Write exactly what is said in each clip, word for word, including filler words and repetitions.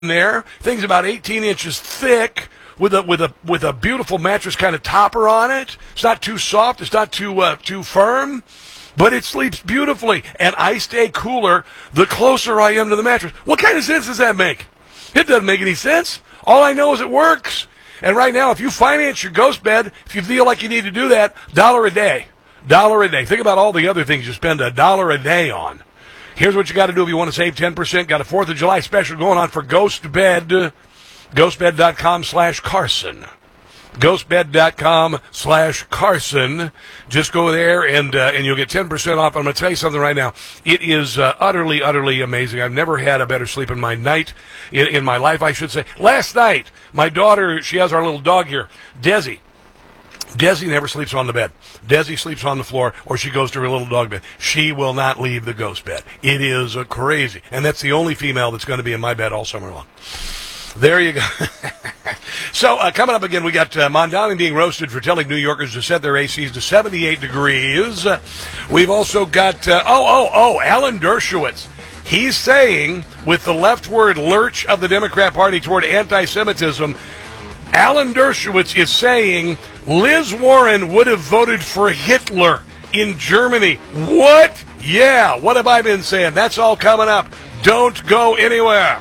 there. Thing's about eighteen inches thick with a with a with a beautiful mattress kind of topper on it. It's not too soft. It's not too uh, too firm, but it sleeps beautifully. And I stay cooler the closer I am to the mattress. What kind of sense does that make? It doesn't make any sense. All I know is it works. And right now, if you finance your ghost bed, if you feel like you need to do that, dollar a day, dollar a day. Think about all the other things you spend a dollar a day on. Here's what you got to do if you want to save ten percent. Got a fourth of July special going on for Ghost Bed. Ghostbed.com slash Carson. Ghostbed.com slash Carson. Just go there and uh, and you'll get ten percent off. I'm going to tell you something right now. It is uh, utterly, utterly amazing. I've never had a better sleep in my night, in, in my life, I should say. Last night, my daughter, she has our little dog here, Desi. Desi never sleeps on the bed. Desi sleeps on the floor, or she goes to her little dog bed. She will not leave the ghost bed. It is uh, crazy. And that's the only female that's going to be in my bed all summer long. There you go. So, uh, coming up again, we got uh, Mondani being roasted for telling New Yorkers to set their A Cs to seventy-eight degrees. Uh, we've also got, uh, oh, oh, oh, Alan Dershowitz. He's saying, with the leftward lurch of the Democrat Party toward anti-Semitism, Alan Dershowitz is saying Liz Warren would have voted for Hitler in Germany. What? Yeah, what have I been saying? That's all coming up. Don't go anywhere.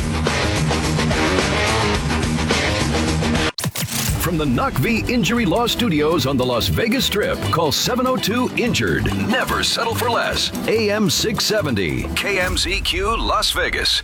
From the N O C V Injury Law Studios on the Las Vegas Strip, call seven oh two injured. Never settle for less. A M six seventy, K M Z Q Las Vegas.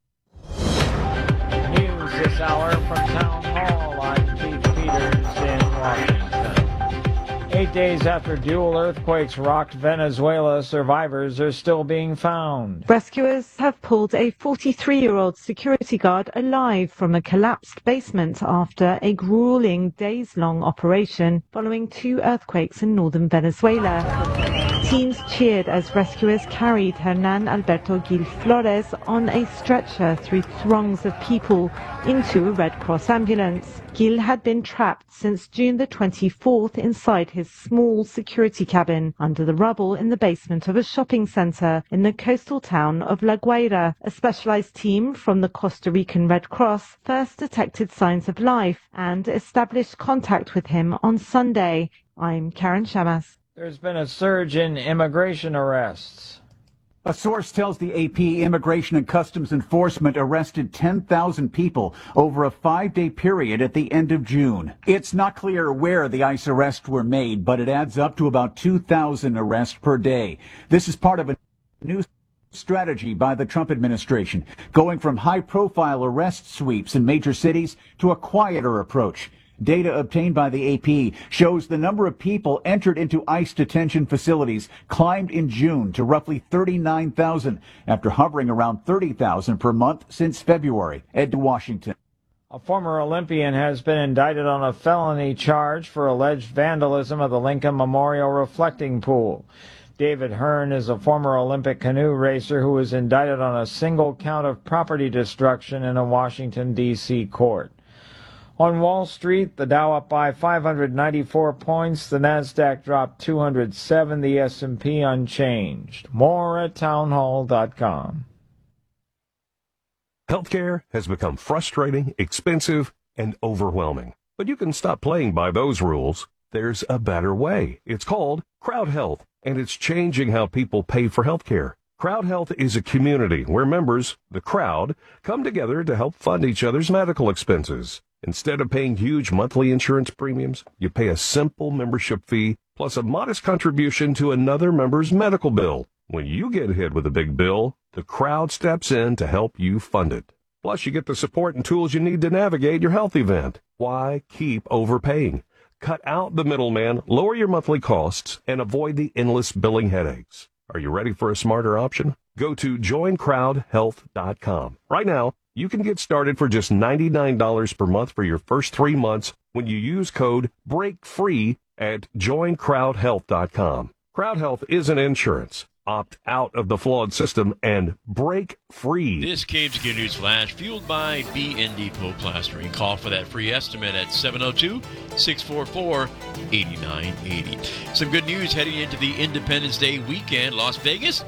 News this hour from Town Hall. I'm Keith Peters in Washington. Eight days after dual earthquakes rocked Venezuela, survivors are still being found. Rescuers have pulled a forty-three-year-old security guard alive from a collapsed basement after a grueling days-long operation following two earthquakes in northern Venezuela. Teams cheered as rescuers carried Hernan Alberto Gil Flores on a stretcher through throngs of people into a Red Cross ambulance. Gil had been trapped since June the twenty-fourth inside his small security cabin under the rubble in the basement of a shopping center in the coastal town of La Guaira. A specialized team from the Costa Rican Red Cross first detected signs of life and established contact with him on Sunday. I'm Karen Shamas. There's been a surge in immigration arrests. A source tells the A P Immigration and Customs Enforcement arrested ten thousand people over a five-day period at the end of June. It's not clear where the ICE arrests were made, but it adds up to about two thousand arrests per day. This is part of a new strategy by the Trump administration, going from high-profile arrest sweeps in major cities to a quieter approach. Data obtained by the A P shows the number of people entered into ICE detention facilities climbed in June to roughly thirty-nine thousand, after hovering around thirty thousand per month since February. Ed to Washington. A former Olympian has been indicted on a felony charge for alleged vandalism of the Lincoln Memorial Reflecting Pool. David Hearn is a former Olympic canoe racer who was indicted on a single count of property destruction in a Washington, D C court. On Wall Street, the Dow up by five hundred ninety-four points, the Nasdaq dropped two hundred seven, the S and P unchanged. More at townhall dot com. Healthcare has become frustrating, expensive, and overwhelming. But you can stop playing by those rules. There's a better way. It's called Crowd Health, and it's changing how people pay for healthcare. Crowd Health is a community where members, the crowd, come together to help fund each other's medical expenses. Instead of paying huge monthly insurance premiums, you pay a simple membership fee plus a modest contribution to another member's medical bill. When you get hit with a big bill, the crowd steps in to help you fund it. Plus, you get the support and tools you need to navigate your health event. Why keep overpaying? Cut out the middleman, lower your monthly costs, and avoid the endless billing headaches. Are you ready for a smarter option? Go to join crowd health dot com. Right now, you can get started for just ninety-nine dollars per month for your first three months when you use code BREAKFREE at join crowd health dot com. Crowd Health isn't insurance. Opt out of the flawed system and break free. This K M Z Q News Flash, fueled by B and Depot Plastering. Call for that free estimate at seven oh two, six four four, eight nine eight oh. Some good news heading into the Independence Day weekend. Las Vegas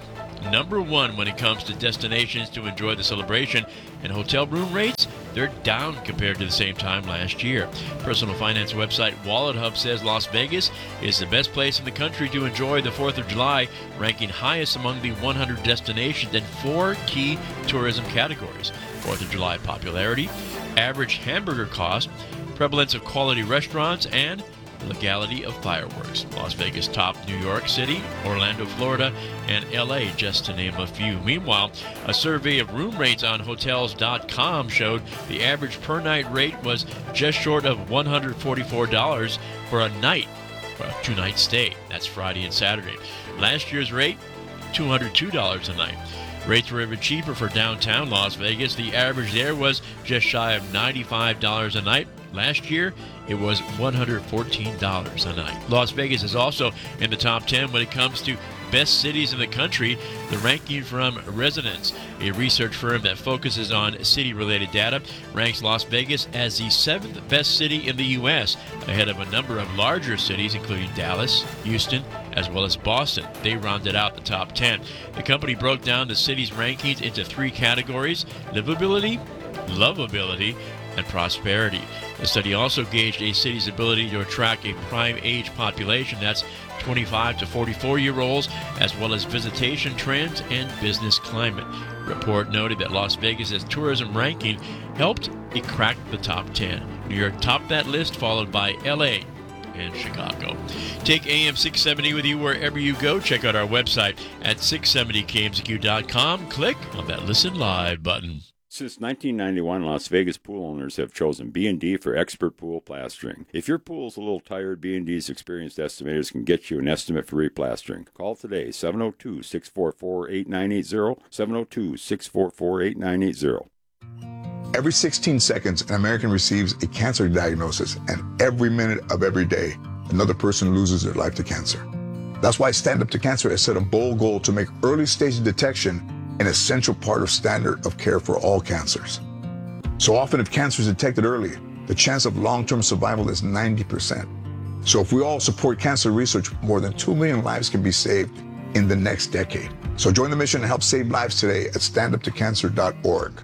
number one when it comes to destinations to enjoy the celebration, and hotel room rates, they're down compared to the same time last year. Personal finance website Wallet Hub says Las Vegas is the best place in the country to enjoy the fourth of July, ranking highest among the one hundred destinations in four key tourism categories: fourth of July popularity, average hamburger cost, prevalence of quality restaurants, and legality of fireworks. Las Vegas topped New York City, Orlando, Florida, and L A, just to name a few. Meanwhile, a survey of room rates on Hotels dot com showed the average per night rate was just short of one hundred forty-four dollars for a night, for a two-night stay. That's Friday and Saturday. Last year's rate, two hundred two dollars a night. Rates were even cheaper for downtown Las Vegas. The average there was just shy of ninety-five dollars a night. Last year, it was one hundred fourteen dollars a night. Las Vegas is also in the top ten when it comes to best cities in the country, the ranking from Residence, a research firm that focuses on city-related data, ranks Las Vegas as the seventh best city in the U S, ahead of a number of larger cities, including Dallas, Houston, as well as Boston. They rounded out the top ten. The company broke down the city's rankings into three categories: livability, lovability, and prosperity. The study also gauged a city's ability to attract a prime age population, that's twenty-five to forty-four year olds, as well as visitation trends and business climate. The report noted that Las Vegas's tourism ranking helped it crack the top ten. New York topped that list, followed by L A and Chicago. Take A M six seventy with you wherever you go. Check out our website at six seventy K M Z Q dot com. Click on that Listen Live button. Since nineteen ninety-one, Las Vegas pool owners have chosen B and D for expert pool plastering. If your pool's a little tired, B and D's experienced estimators can get you an estimate for replastering. Call today, seven oh two, six four four, eight nine eight zero, seven oh two, six four four, eight nine eight zero. Every sixteen seconds, an American receives a cancer diagnosis, and every minute of every day, another person loses their life to cancer. That's why Stand Up to Cancer has set a bold goal to make early stage detection an essential part of standard of care for all cancers. So often, if cancer is detected early, the chance of long-term survival is ninety percent. So if we all support cancer research, more than two million lives can be saved in the next decade. So join the mission and help save lives today at stand up to cancer dot org.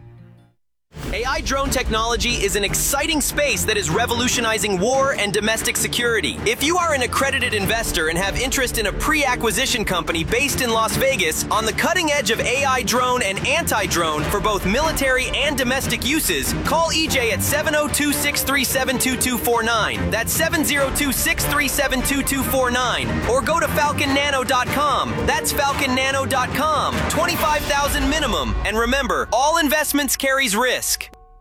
A I drone technology is an exciting space that is revolutionizing war and domestic security. If you are an accredited investor and have interest in a pre-acquisition company based in Las Vegas on the cutting edge of A I drone and anti-drone for both military and domestic uses, call E J at seven oh two, six three seven, two two four nine. That's seven oh two, six three seven, two two four nine. Or go to falcon nano dot com. That's falcon nano dot com. twenty-five thousand minimum. And remember, all investments carries risk.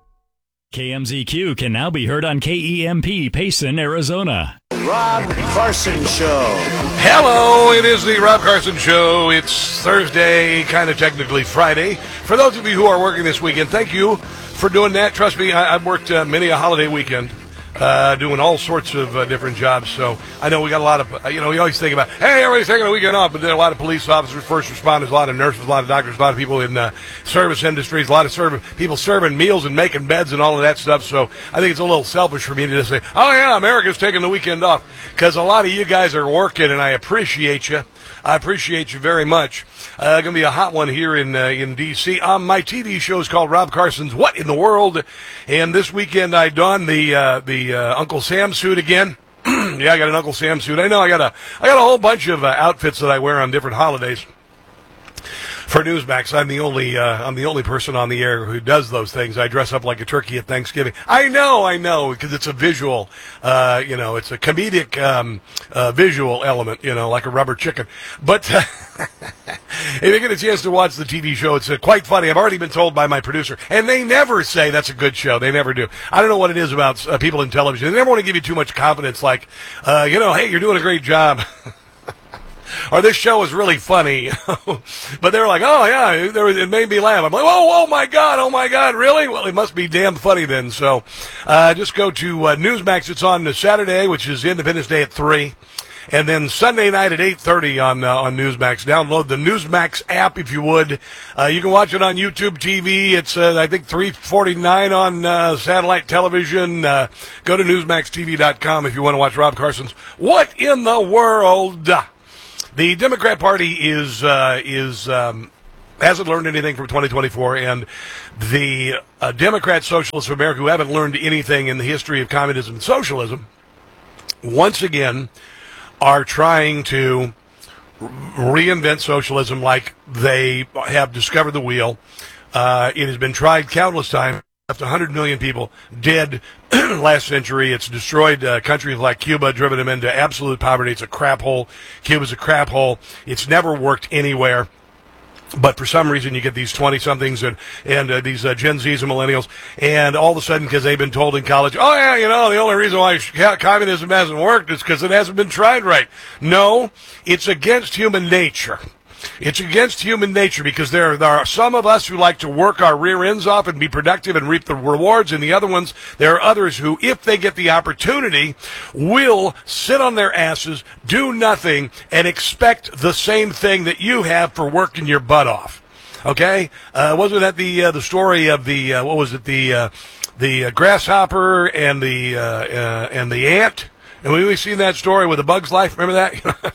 K M Z Q can now be heard on K E M P, Payson, Arizona. Rob Carson Show. Hello, it is the Rob Carson Show. It's Thursday, kind of technically Friday. For those of you who are working this weekend, thank you for doing that. Trust me, I, I've worked uh, many a holiday weekend. Uh, doing all sorts of uh, different jobs. So I know we got a lot of, uh, you know, we always think about, hey, everybody's taking a weekend off, but then a lot of police officers, first responders, a lot of nurses, a lot of doctors, a lot of people in uh, service industries, a lot of serv- people serving meals and making beds and all of that stuff. So I think it's a little selfish for me to just say, oh, yeah, America's taking the weekend off, because a lot of you guys are working, and I appreciate you. I appreciate you very much. Uh, going to be a hot one here in uh, in D C Um, my T V show is called Rob Carson's What in the World, and this weekend I donned the uh, the uh, Uncle Sam suit again. Yeah, I got an Uncle Sam suit. I know I got a I got a whole bunch of uh, outfits that I wear on different holidays. For Newsmax, I'm the only uh, I'm the only person on the air who does those things. I dress up like a turkey at Thanksgiving. I know, I know, because it's a visual, uh, you know, it's a comedic um, uh, visual element, you know, like a rubber chicken. But uh, if you get a chance to watch the T V show, it's uh, quite funny. I've already been told by my producer, and they never say that's a good show. They never do. I don't know what it is about uh, people in television. They never want to give you too much confidence, like, uh, you know, hey, you're doing a great job. Or this show is really funny. But they were like, oh, yeah, there was, it made me laugh. I'm like, oh, oh, my God, oh, my God, really? Well, it must be damn funny then. So uh, just go to uh, Newsmax. It's on Saturday, which is Independence Day at three. And then Sunday night at eight thirty on uh, on Newsmax. Download the Newsmax app if you would. Uh, you can watch it on YouTube T V. It's, uh, I think, three forty-nine on uh, satellite television. Uh, go to newsmax t v dot com if you want to watch Rob Carson's What in the World? the Democrat Party is uh, is um, hasn't learned anything from twenty twenty-four, and the uh, Democrat Socialists of America, who haven't learned anything in the history of communism and socialism, once again are trying to reinvent socialism like they have discovered the wheel. Uh, it has been tried countless times. Left one hundred million people dead last century. It's destroyed uh, countries like Cuba, driven them into absolute poverty. It's a crap hole. Cuba's a crap hole. It's never worked anywhere. But for some reason, you get these twenty-somethings and and uh, these uh, Gen Zs and millennials, and all of a sudden, because they've been told in college, oh yeah, you know, the only reason why communism hasn't worked is because it hasn't been tried right. No, it's against human nature. It's against human nature because there, there are some of us who like to work our rear ends off and be productive and reap the rewards, and the other ones, there are others who, if they get the opportunity, will sit on their asses, do nothing, and expect the same thing that you have for working your butt off. Okay? Uh, wasn't that the uh, the story of the, uh, what was it, the uh, the uh, grasshopper and the, uh, uh, and the ant? And we've seen that story with A Bug's Life. Remember that?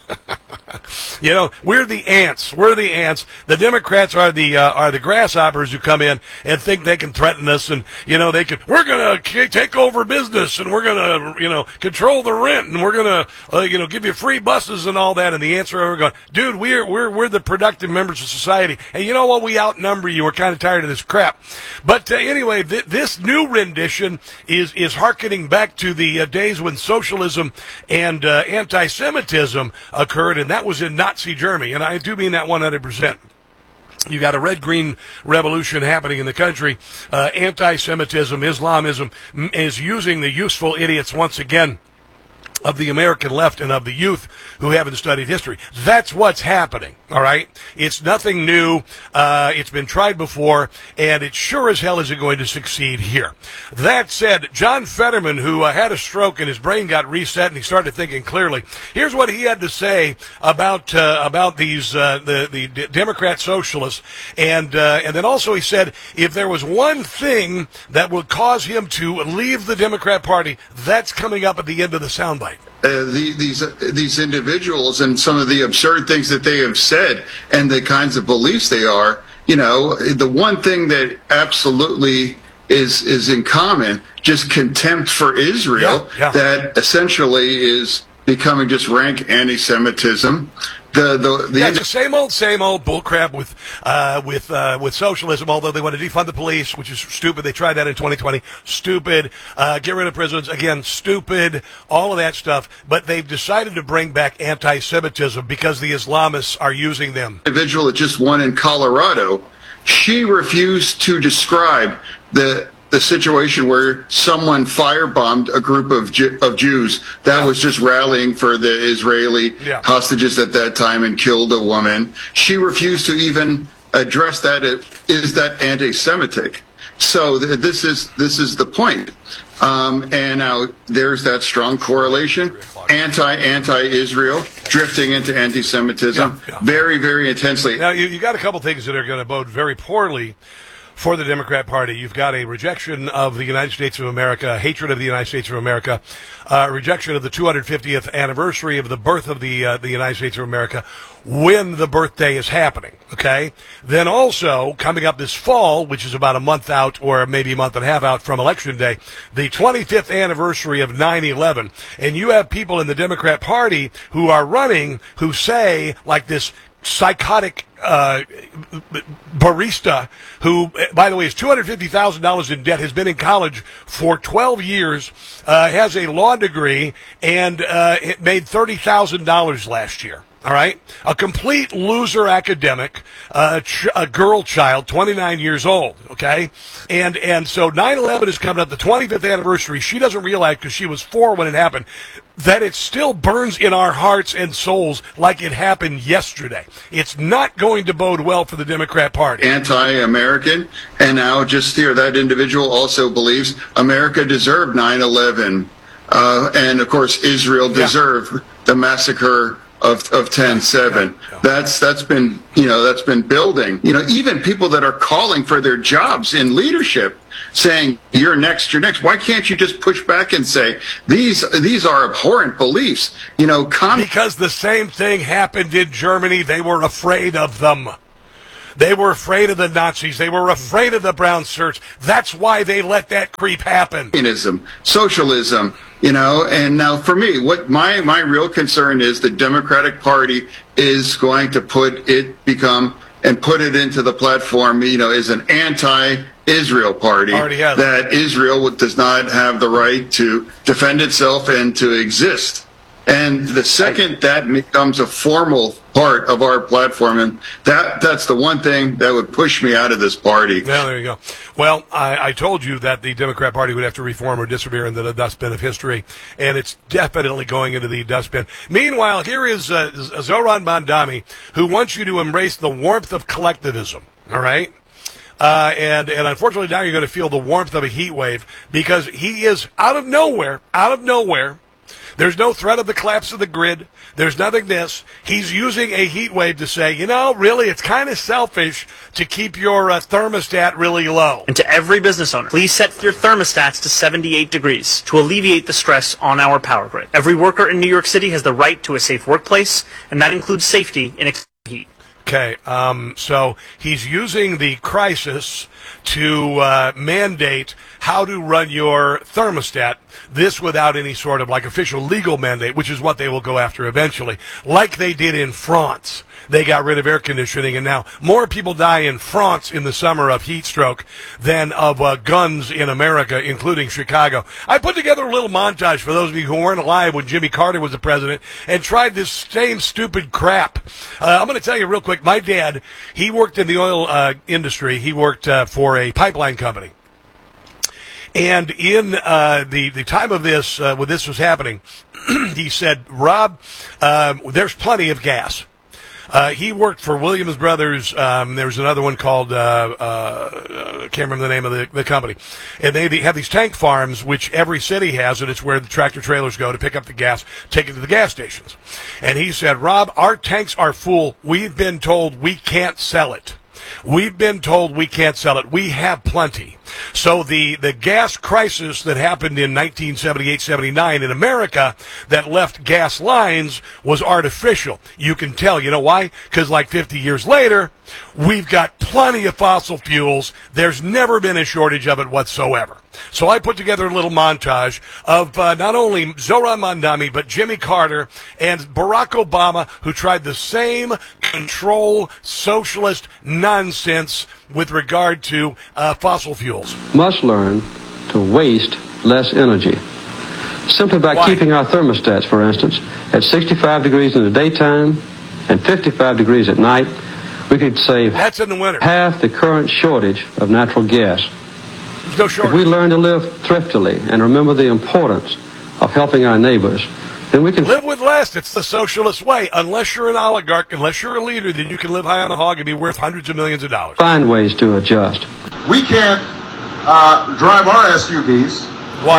You know, we're the ants. We're the ants. The Democrats are the uh, are the grasshoppers who come in and think they can threaten us, and you know they can. We're gonna k- take over business, and we're gonna you know control the rent, and we're gonna uh, you know give you free buses and all that. And the answer are going, dude, we're we're we're the productive members of society, and you know what? We outnumber you. We're kind of tired of this crap. But uh, anyway, th- this new rendition is is hearkening back to the uh, days when socialism and uh, anti-Semitism occurred, and that was in Nazi Germany, and I do mean that one hundred percent. You got a red-green revolution happening in the country. Uh, anti-Semitism, Islamism m- is using the useful idiots once again of the American left and of the youth who haven't studied history. That's what's happening, all right? It's nothing new. Uh, it's been tried before, and it sure as hell isn't going to succeed here. That said, John Fetterman, who uh, had a stroke and his brain got reset and he started thinking clearly, here's what he had to say about uh, about these uh, the the D- Democrat socialists, and uh, and then also he said if there was one thing that would cause him to leave the Democrat Party, that's coming up at the end of the soundbite. Uh, the, these uh, these individuals and some of the absurd things that they have said and the kinds of beliefs they are, you know, the one thing that absolutely is is in common, just contempt for Israel, yeah, yeah. that essentially is becoming just rank anti-Semitism. The, the, the yeah, it's the same old, same old bullcrap with uh, with uh, with socialism. Although they want to defund the police, which is stupid. They tried that in twenty twenty. Stupid. Uh, get rid of prisons. Again, stupid. All of that stuff. But they've decided to bring back anti-Semitism because the Islamists are using them. Individual that just won in Colorado, she refused to describe the the situation where someone firebombed a group of Ju- of Jews that was just rallying for the Israeli yeah. hostages at that time and killed a woman. She refused to even address that. Is that anti-Semitic? So th- this is this is the point. Um, and now there's that strong correlation. Anti anti-Israel drifting into anti-Semitism yeah, yeah. very very intensely. Now you, you got a couple things that are going to bode very poorly for the Democrat Party. You've got a rejection of the United States of America, hatred of the United States of America, uh, rejection of the two hundred fiftieth anniversary of the birth of the uh, the United States of America when the birthday is happening, okay? Then also, coming up this fall, which is about a month out or maybe a month and a half out from Election Day, the twenty-fifth anniversary of nine eleven. And you have people in the Democrat Party who are running who say, like this psychotic uh, barista who, by the way, is two hundred fifty thousand dollars in debt, has been in college for twelve years, uh, has a law degree, and uh, it made thirty thousand dollars last year. All right? A complete loser academic, uh, ch- a girl child, twenty-nine years old, okay? And and so nine eleven is coming up, the twenty-fifth anniversary. She doesn't realize, because she was four when it happened, that it still burns in our hearts and souls like it happened yesterday. It's not going to bode well for the Democrat Party. Anti-American, and now just here, that individual also believes America deserved nine eleven, uh, and of course Israel deserved yeah. the massacre of of ten seven. Yeah, yeah. That's that's been you know that's been building. You know, even people that are calling for their jobs in leadership saying, you're next, you're next. Why can't you just push back and say, these these are abhorrent beliefs? You know, com- Because the same thing happened in Germany. They were afraid of them. They were afraid of the Nazis. They were afraid of the brown shirts. That's why they let that creep happen. Communism, socialism, you know, and now for me, what my, my real concern is the Democratic Party is going to put it, become, and put it into the platform, you know, is an anti-Israel party. Already has. That Israel does not have the right to defend itself and to exist. And the second that becomes a formal part of our platform, and that that's the one thing that would push me out of this party. Yeah, there you go. Well, I, I told you that the Democrat Party would have to reform or disappear into the dustbin of history, and it's definitely going into the dustbin. Meanwhile, here is uh, Zohran Mamdani, who wants you to embrace the warmth of collectivism, all right? Uh, and, and unfortunately now you're going to feel the warmth of a heat wave because he is out of nowhere, out of nowhere. There's no threat of the collapse of the grid. There's nothing this. He's using a heat wave to say, you know, really, it's kind of selfish to keep your uh, thermostat really low. And to every business owner, please set your thermostats to seventy-eight degrees to alleviate the stress on our power grid. Every worker in New York City has the right to a safe workplace, and that includes safety in extreme heat. Okay, um, so he's using the crisis to uh, mandate how to run your thermostat, this without any sort of like official legal mandate, which is what they will go after eventually, like they did in France. They got rid of air conditioning, and now more people die in France in the summer of heat stroke than of uh, guns in America, including Chicago. I put together a little montage for those of you who weren't alive when Jimmy Carter was the president and tried this same stupid crap. Uh, I'm going to tell you real quick, my dad, he worked in the oil uh, industry. He worked uh, for a pipeline company. And in uh, the, the time of this, uh, when this was happening, he said, Rob, um, there's plenty of gas. Uh, he worked for Williams Brothers. Um, there was another one called, uh, uh, I can't remember the name of the, the company. And they, they have these tank farms, which every city has, and it's where the tractor trailers go to pick up the gas, take it to the gas stations. And he said, Rob, our tanks are full. We've been told we can't sell it. We've been told we can't sell it. We have plenty. So the, the gas crisis that happened in nineteen seventy-eight seventy-nine in America that left gas lines was artificial. You can tell. You know why? Because like fifty years later, we've got plenty of fossil fuels. There's never been a shortage of it whatsoever. So I put together a little montage of uh, not only Zohran Mamdani, but Jimmy Carter and Barack Obama, who tried the same control socialist nonsense with regard to uh, fossil fuels. Must learn to waste less energy. Simply by Why? keeping our thermostats, for instance, at sixty-five degrees in the daytime and fifty-five degrees at night, we could save That's in the winter. half the current shortage of natural gas. There's no shortage. If we learn to live thriftily and remember the importance of helping our neighbors, then we can live with less. It's the socialist way. Unless you're an oligarch, unless you're a leader, then you can live high on a hog and be worth hundreds of millions of dollars. find ways to adjust. We can't uh, drive our S U Vs Why?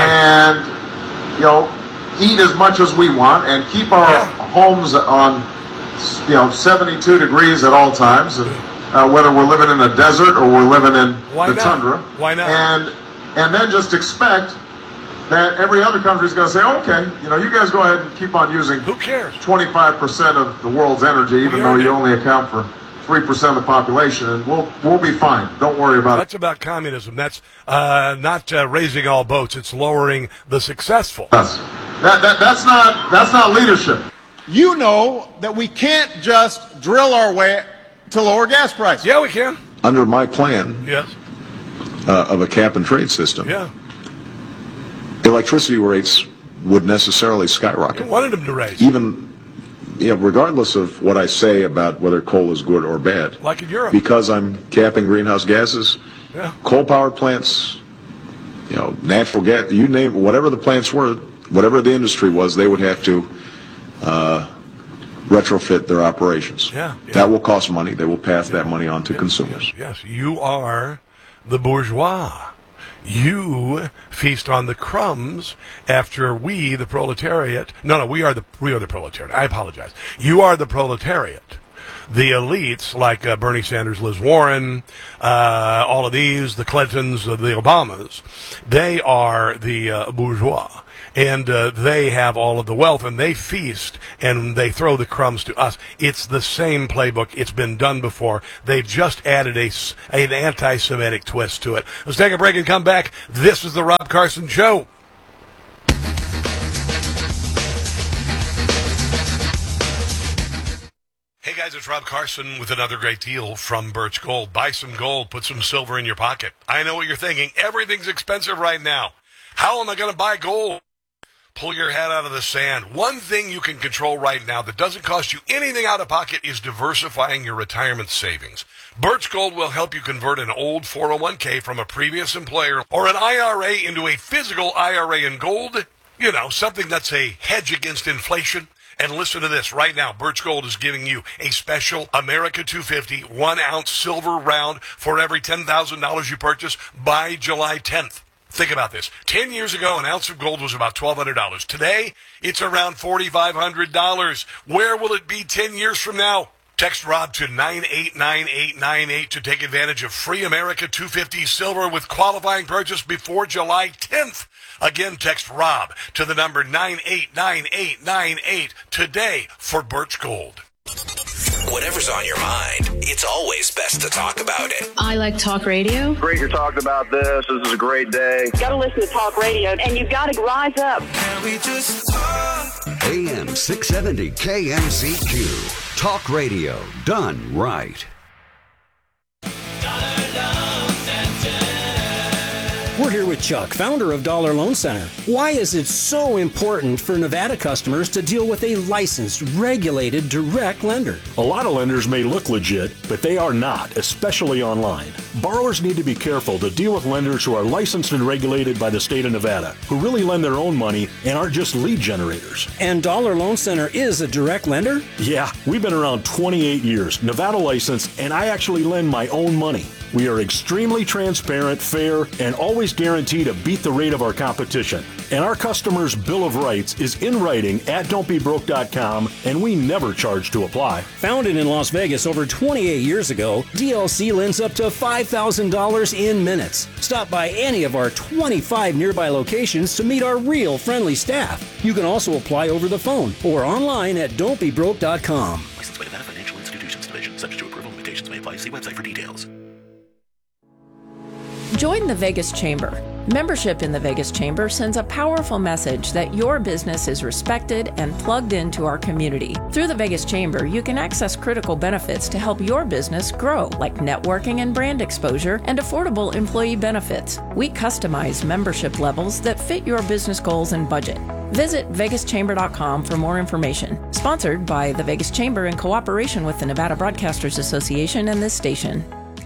and, you know, eat as much as we want and keep our Yeah. homes on, you know, seventy-two degrees at all times, and uh, whether we're living in a desert or we're living in Why the not? tundra. Why not? And and then just expect that every other country is going to say, okay, you know, you guys go ahead and keep on using Who cares? twenty-five percent of the world's energy, even though earned you it. only account for three percent of the population, and we'll we'll be fine. Don't worry about it. That's about communism. That's uh, not uh, raising all boats. It's lowering the successful. Yes. That, that, that's not that's not leadership. You know that we can't just drill our way to lower gas prices. Yeah, we can. Under my plan Yes. uh, of a cap and trade system, Yeah. electricity rates would necessarily I skyrocket. wanted them to raise. Even, you know, regardless of what I say about whether coal is good or bad, Like in Europe. because I'm capping greenhouse gases, Yeah. coal power plants, you know, natural gas, you name whatever the plants were, whatever the industry was, they would have to uh, retrofit their operations. Yeah, yeah. That will cost money. They will pass that money on to consumers. Yes, you are the bourgeois. You feast on the crumbs after we, the proletariat. No, no, we are the we are the proletariat. I apologize. You are the proletariat The elites, like uh, Bernie Sanders, Liz Warren, uh, all of these, the Clintons, uh, the Obamas, they are the uh, bourgeois. And uh, they have all of the wealth, and they feast, and they throw the crumbs to us. It's the same playbook. It's been done before. They've just added a, an anti-Semitic twist to it. Let's take a break and come back. This is the Rob Carson Show. Hey guys, it's Rob Carson with another great deal from Birch Gold. Buy some gold, put some silver in your pocket. I know what you're thinking. Everything's expensive right now. How am I going to buy gold? Pull your head out of the sand. One thing you can control right now that doesn't cost you anything out of pocket is diversifying your retirement savings. Birch Gold will help you convert an old four oh one k from a previous employer or an I R A into a physical I R A in gold. You know, something that's a hedge against inflation. And listen to this. Right now, Birch Gold is giving you a special America two fifty one-ounce silver round for every ten thousand dollars you purchase by July tenth. Think about this. Ten years ago, an ounce of gold was about twelve hundred dollars. Today, it's around four thousand five hundred dollars. Where will it be ten years from now? Text Rob to nine eight nine eight nine eight to take advantage of free America two fifty silver with qualifying purchase before July tenth. Again, text Rob to the number nine eight nine eight nine eight today for Birch Gold. Whatever's on your mind, it's always best to talk about it. I like talk radio. Great you're talking about this. This is a great day. You got to listen to talk radio, and you've got to rise up. Can we just talk? A M six seventy K M Z Q. Talk radio done right. We're here with Chuck, founder of Dollar Loan Center. Why is it so important for Nevada customers to deal with a licensed, regulated, direct lender? A lot of lenders may look legit, but they are not, especially online. Borrowers need to be careful to deal with lenders who are licensed and regulated by the state of Nevada, who really lend their own money and aren't just lead generators. And Dollar Loan Center is a direct lender? Yeah, we've been around twenty-eight years, Nevada licensed, and I actually lend my own money. We are extremely transparent, fair, and always guarantee to beat the rate of our competition. And our customers' Bill of Rights is in writing at don't be broke dot com, and we never charge to apply. Founded in Las Vegas over twenty-eight years ago, D L C lends up to five thousand dollars in minutes. Stop by any of our twenty-five nearby locations to meet our real friendly staff. You can also apply over the phone or online at don't be broke dot com. Licensed by Nevada Financial Institutions Division. Subject to approval. Limitations may apply. See website for details. Join the Vegas Chamber. Membership in the Vegas Chamber sends a powerful message that your business is respected and plugged into our community. Through the Vegas Chamber, you can access critical benefits to help your business grow, like networking and brand exposure and affordable employee benefits. We customize membership levels that fit your business goals and budget. Visit vegas chamber dot com for more information. Sponsored by the Vegas Chamber in cooperation with the Nevada Broadcasters Association and this station.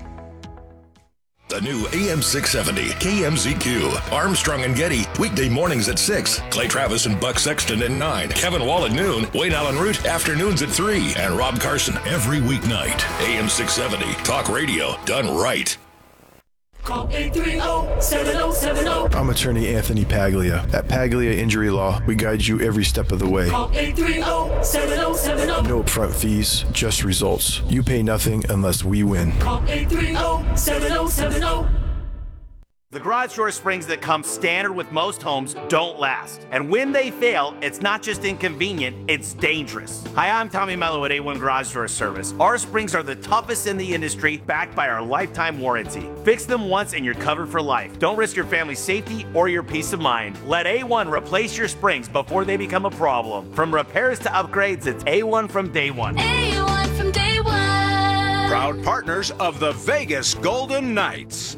The new A M six seventy K M Z Q. Armstrong and Getty, weekday mornings at six. Clay Travis and Buck Sexton at nine. Kevin Wall at noon. Wayne Allen Root, afternoons at three. And Rob Carson every weeknight. A M six seventy, talk radio done right. Call eight three zero, seven zero seven zero. I'm attorney Anthony Paglia. At Paglia Injury Law, we guide you every step of the way. Call eight three zero, seven zero seven zero. No upfront fees, just results. You pay nothing unless we win. Call eight three zero, seven zero seven zero. The garage door springs that come standard with most homes don't last. And when they fail, it's not just inconvenient, it's dangerous. Hi, I'm Tommy Mello at A one Garage Door Service. Our springs are the toughest in the industry, backed by our lifetime warranty. Fix them once and you're covered for life. Don't risk your family's safety or your peace of mind. Let A one replace your springs before they become a problem. From repairs to upgrades, it's A one from day one. A one from day one. Proud partners of the Vegas Golden Knights.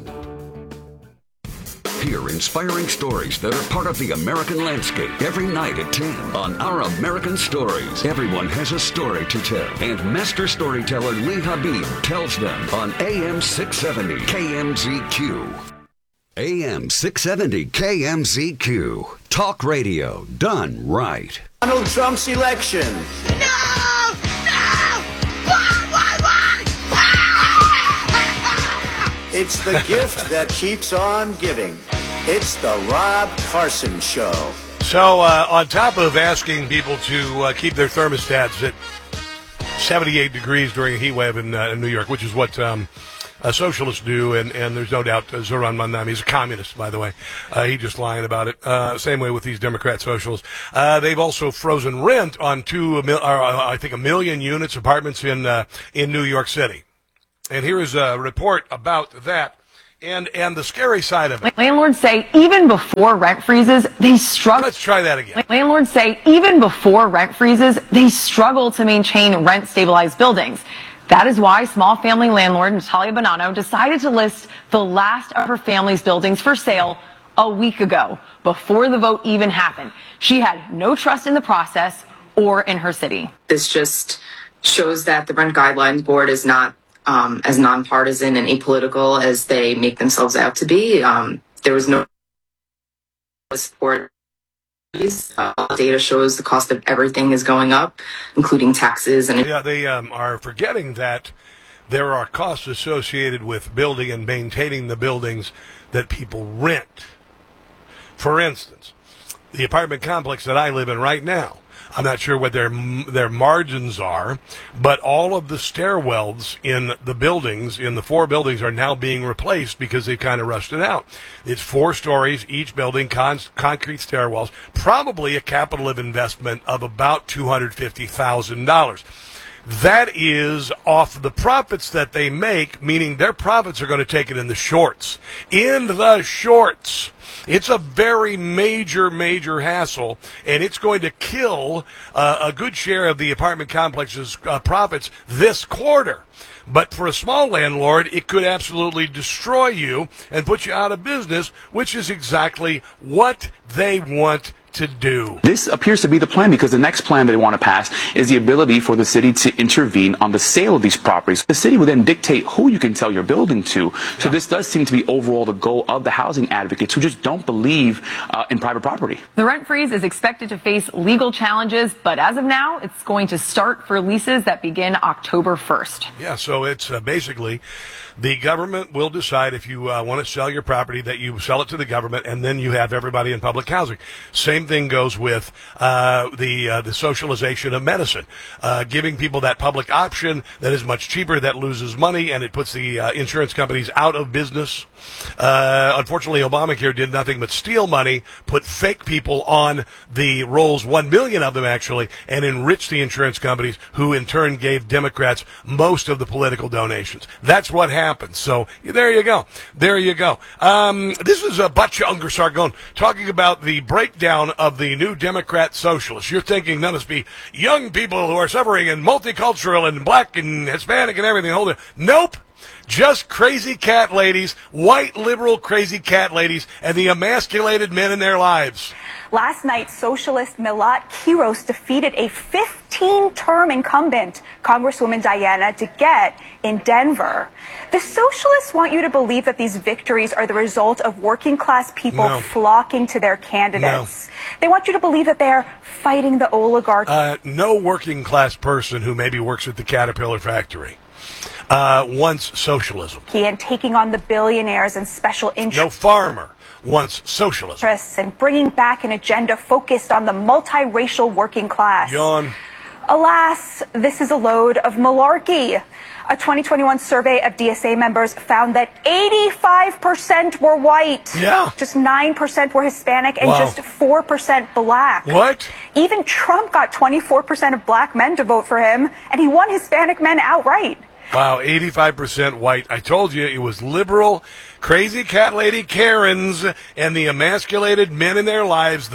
Hear inspiring stories that are part of the American landscape every night at ten on Our American Stories. Everyone has a story to tell, and master storyteller Lee Habib tells them on A M six seventy K M Z Q. A M six seventy K M Z Q. Talk radio done right. Donald Trump's election. No! No! Why, why, why? It's the gift that keeps on giving. It's the Rob Carson Show. So, uh, on top of asking people to uh, keep their thermostats at seventy-eight degrees during a heat wave in, uh, in New York, which is what um, uh, socialists do, and, and there's no doubt uh, Zoran Mandami is a communist, by the way. Uh, he just lying about it. Uh, same way with these Democrat socialists. Uh, they've also frozen rent on two, uh, I think, a million units, apartments in uh, in New York City. And here is a report about that. And and the scary side of it. Landlords say even before rent freezes, they struggle. Let's try that again. Landlords say even before rent freezes, they struggle to maintain rent-stabilized buildings. That is why small family landlord Natalia Bonanno decided to list the last of her family's buildings for sale a week ago, before the vote even happened. She had no trust in the process or in her city. This just shows that the Rent Guidelines Board is not Um, as nonpartisan and apolitical as they make themselves out to be. Um, there was no support. Uh, data shows the cost of everything is going up, including taxes. And yeah, they um, are forgetting that there are costs associated with building and maintaining the buildings that people rent. For instance, the apartment complex that I live in right now, I'm not sure what their their margins are, but all of the stairwells in the buildings, in the four buildings, are now being replaced because they've kind of rusted out. It's four stories, each building, con- concrete stairwells, probably a capital of investment of about two hundred fifty thousand dollars. That is off the profits that they make, meaning their profits are going to take it in the shorts. In the shorts. It's a very major, major hassle, and it's going to kill uh, a good share of the apartment complex's uh, profits this quarter. But for a small landlord, it could absolutely destroy you and put you out of business, which is exactly what they want to do. This appears to be the plan, because the next plan they want to pass is the ability for the city to intervene on the sale of these properties. The city would then dictate who you can sell your building to. So yeah. This does seem to be overall the goal of the housing advocates, who just don't believe uh, in private property. The rent freeze is expected to face legal challenges, but as of now, it's going to start for leases that begin October first. Yeah, so it's uh, basically the government will decide if you uh, want to sell your property, that you sell it to the government, and then you have everybody in public housing. Same thing goes with uh, the uh, the socialization of medicine, uh, giving people that public option that is much cheaper, that loses money, and it puts the uh, insurance companies out of business. Uh, unfortunately, Obamacare did nothing but steal money, put fake people on the rolls, one million of them actually, and enrich the insurance companies, who in turn gave Democrats most of the political donations. That's what happened. So there you go. There you go. Um, this is uh, Batya Ungar-Sargon talking about the breakdown of the new Democrat socialists. You're thinking that must be young people who are suffering and multicultural and black and Hispanic and everything. Hold it. Nope. Just crazy cat ladies, white liberal crazy cat ladies, and the emasculated men in their lives. Last night, socialist Milat Kiros defeated a fifteen-term incumbent, Congresswoman Diana DeGette, in Denver. The socialists want you to believe that these victories are the result of working-class people no. flocking to their candidates. No. They want you to believe that they're fighting the oligarchy. Uh, no working-class person who maybe works at the Caterpillar factory uh, wants socialism. And taking on the billionaires and special interests. No farmer wants socialism. And bringing back an agenda focused on the multiracial working class. Yawn. Alas, this is a load of malarkey. A twenty twenty-one survey of D S A members found that eighty-five percent were white. Yeah. Just nine percent were Hispanic and wow. just four percent black. What? Even Trump got twenty-four percent of black men to vote for him, and he won Hispanic men outright. Wow, eighty-five percent white. I told you it was liberal, crazy cat lady Karens, and the emasculated men in their lives.